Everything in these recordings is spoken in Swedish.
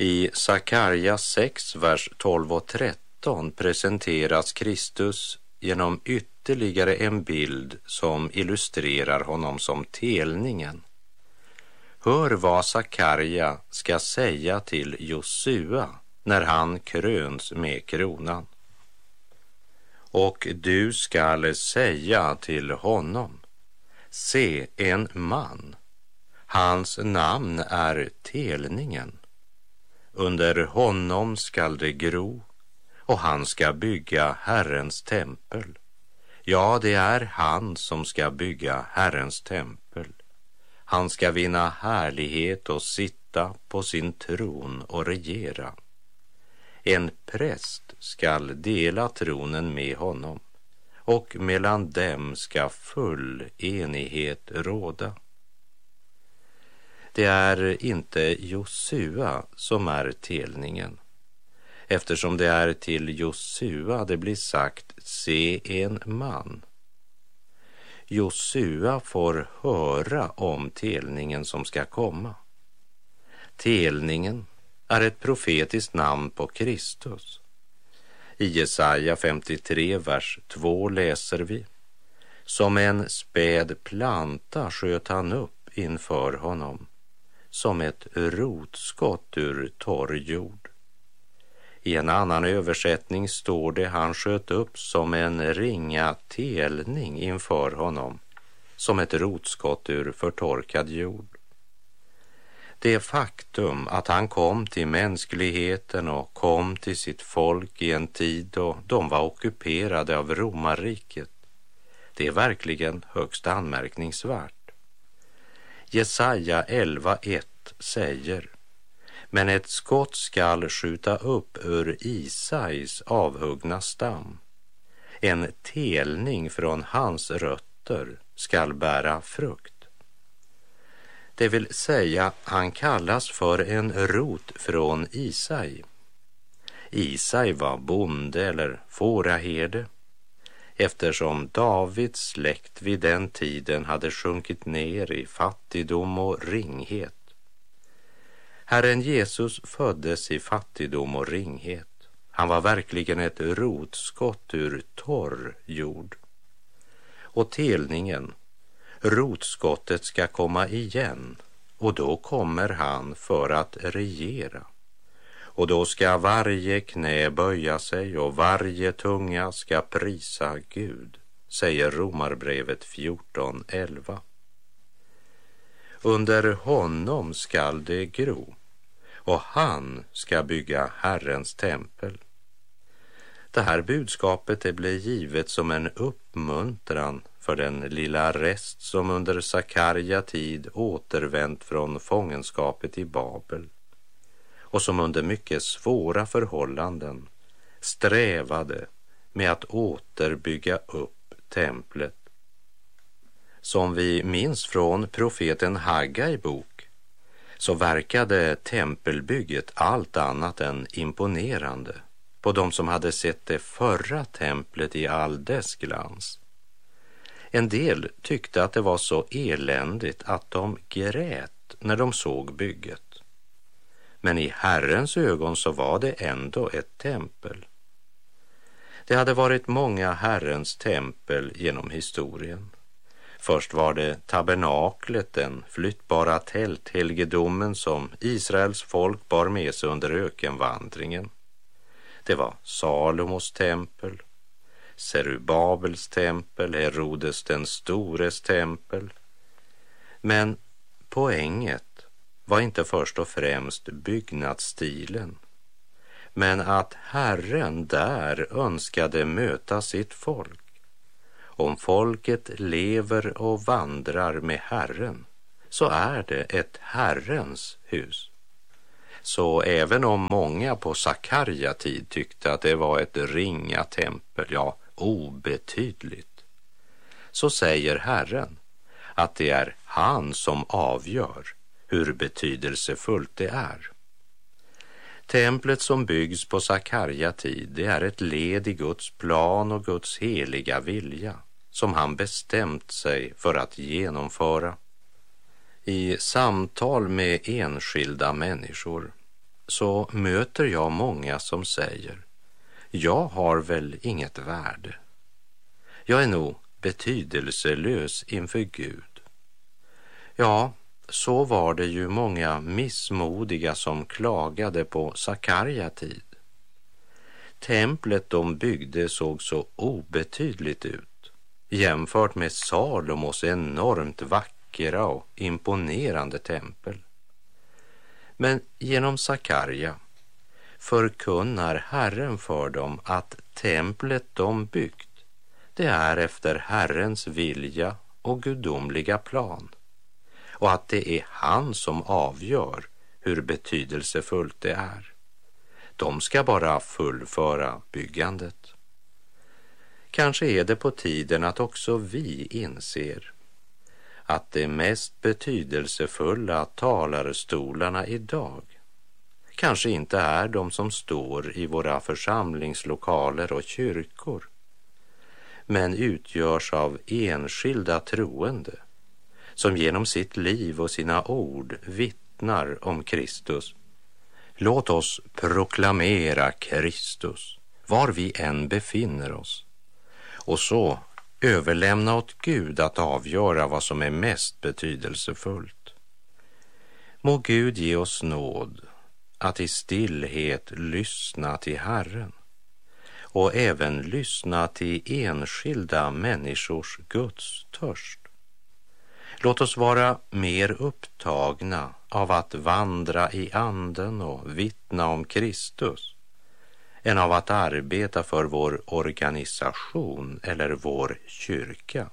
I Sakarja 6, vers 12 och 13 presenteras Kristus genom ytterligare en bild som illustrerar honom som telningen. Hör vad Sakarja ska säga till Josua när han kröns med kronan. Och du skall säga till honom: se, en man, hans namn är telningen. Under honom skall det gro, och han ska bygga Herrens tempel. Ja, det är han som ska bygga Herrens tempel. Han ska vinna härlighet och sitta på sin tron och regera. En präst skall dela tronen med honom, och mellan dem ska full enighet råda. Det är inte Josua som är telningen, eftersom det är till Josua det blir sagt: se, en man. Josua får höra om telningen som ska komma. Telningen är ett profetiskt namn på Kristus. I Jesaja 53, vers 2 läser vi: som en späd planta sköt han upp inför honom, som ett rotskott ur torr jord. I en annan översättning står det: han sköt upp som en ringa telning inför honom, som ett rotskott ur förtorkad jord. Det faktum att han kom till mänskligheten och kom till sitt folk i en tid då de var ockuperade av romarriket, det är verkligen högst anmärkningsvärt. Jesaja 11:1 säger: men ett skott skall skjuta upp ur Isais avhuggna stam. En telning från hans rötter skall bära frukt. Det vill säga, han kallas för en rot från Isai. Isai var bonde eller fåraherde, eftersom Davids släkt vid den tiden hade sjunkit ner i fattigdom och ringhet. Herren Jesus föddes i fattigdom och ringhet. Han var verkligen ett rotskott ur torr jord. Och telningen, rotskottet, ska komma igen, och då kommer han för att regera. Och då ska varje knä böja sig och varje tunga ska prisa Gud, säger Romarbrevet 14:11. Under honom skall det gro, och han ska bygga Herrens tempel. Det här budskapet det blir givet som en uppmuntran för den lilla rest som under Sakarja tid återvänt från fångenskapet i Babel och som under mycket svåra förhållanden strävade med att återbygga upp templet. Som vi minns från profeten Haggai bok, så verkade tempelbygget allt annat än imponerande på de som hade sett det förra templet i all dess glans. En del tyckte att det var så eländigt att de grät när de såg bygget. Men i Herrens ögon så var det ändå ett tempel. Det hade varit många Herrens tempel genom historien. Först var det tabernaklet, den flyttbara tälthelgedomen som Israels folk bar med sig under ökenvandringen. Det var Salomos tempel, Serubabels tempel, Herodes den stores tempel. Men poänget var inte först och främst byggnadsstilen, men att Herren där önskade möta sitt folk. Om folket lever och vandrar med Herren, så är det ett Herrens hus. Så även om många på Sakarja tid tyckte att det var ett ringa tempel, ja, obetydligt, så säger Herren att det är han som avgör hur betydelsefullt det är. Templet som byggs på Sakarja tid, det är ett led i Guds plan och Guds heliga vilja som han bestämt sig för att genomföra. I samtal med enskilda människor så möter jag många som säger: jag har väl inget värde. Jag är nog betydelselös inför Gud. Ja, så var det ju många missmodiga som klagade på Sakarja tid. Templet de byggde såg så obetydligt ut jämfört med Salomos enormt vackra och imponerande tempel. Men genom Sakarja förkunnar Herren för dem att templet de byggt, det är efter Herrens vilja och gudomliga plan, och att det är han som avgör hur betydelsefullt det är. De ska bara fullföra byggandet. Kanske är det på tiden att också vi inser att det mest betydelsefulla talarstolarna idag kanske inte är de som står i våra församlingslokaler och kyrkor, men utgörs av enskilda troende som genom sitt liv och sina ord vittnar om Kristus. Låt oss proklamera Kristus var vi än befinner oss, och så överlämna åt Gud att avgöra vad som är mest betydelsefullt. Må Gud ge oss nåd att i stillhet lyssna till Herren och även lyssna till enskilda människors Guds törst. Låt oss vara mer upptagna av att vandra i anden och vittna om Kristus än av att arbeta för vår organisation eller vår kyrka.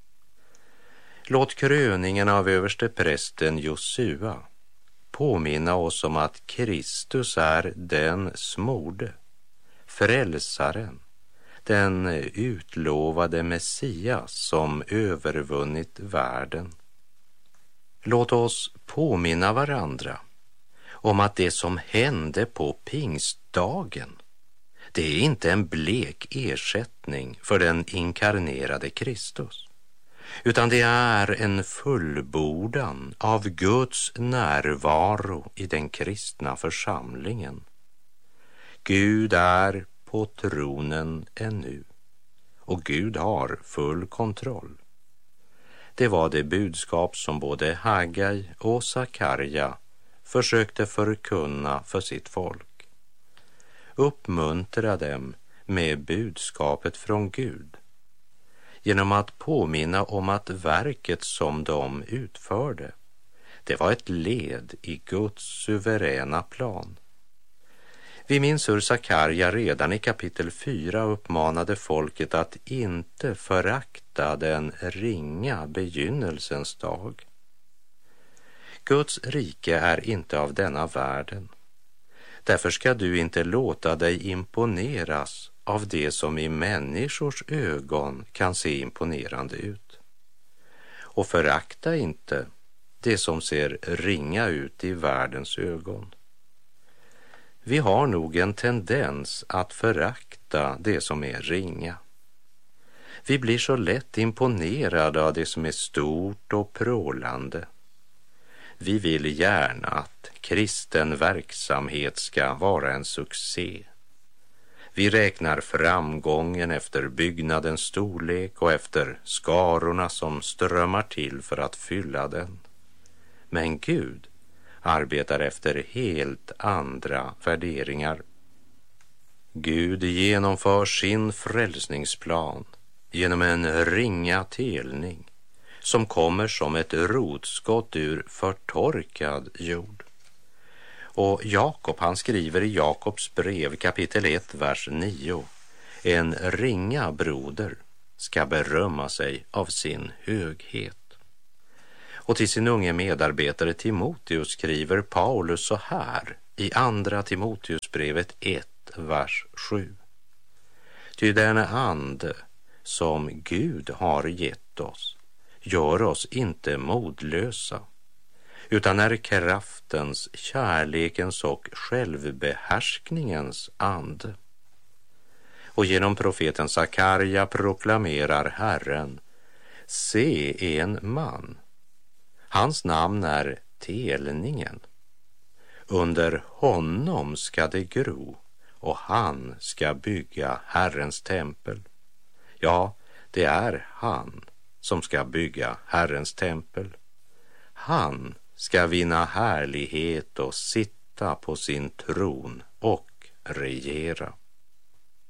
Låt kröningen av översteprästen Josua påminna oss om att Kristus är den smorde, frälsaren, den utlovade Messias som övervunnit världen. Låt oss påminna varandra om att det som hände på pingstdagen, det är inte en blek ersättning för den inkarnerade Kristus, utan det är en fullbordan av Guds närvaro i den kristna församlingen. Gud är på tronen ännu, och Gud har full kontroll. Det var det budskap som både Hagai och Sakarja försökte förkunna för sitt folk. Uppmuntra dem med budskapet från Gud genom att påminna om att verket som de utförde, det var ett led i Guds suveräna plan. Vi minns hur Sakarja redan i kapitel 4 uppmanade folket att inte förakta den ringa begynnelsens dag. Guds rike är inte av denna världen. Därför ska du inte låta dig imponeras av det som i människors ögon kan se imponerande ut. Och förakta inte det som ser ringa ut i världens ögon. Vi har nog en tendens att förakta det som är ringa. Vi blir så lätt imponerade av det som är stort och prålande. Vi vill gärna att kristen verksamhet ska vara en succé. Vi räknar framgången efter byggnadens storlek och efter skarorna som strömmar till för att fylla den. Men Gud arbetar efter helt andra värderingar. Gud genomför sin frälsningsplan genom en ringa telning som kommer som ett rotskott ur förtorkad jord. Och Jakob, han skriver i Jakobs brev kapitel 1, vers 9: en ringa broder ska berömma sig av sin höghet. Och till sin unge medarbetare Timoteus skriver Paulus så här i andra Timoteusbrevet 1, vers 7. Ty den ande som Gud har gett oss gör oss inte modlösa, utan är kraftens, kärlekens och självbehärskningens ande. Och genom profeten Sakarja proklamerar Herren: se en man. Hans namn är Telningen. Under honom ska det gro och han ska bygga Herrens tempel. Ja, det är han som ska bygga Herrens tempel. Han ska vinna härlighet och sitta på sin tron och regera.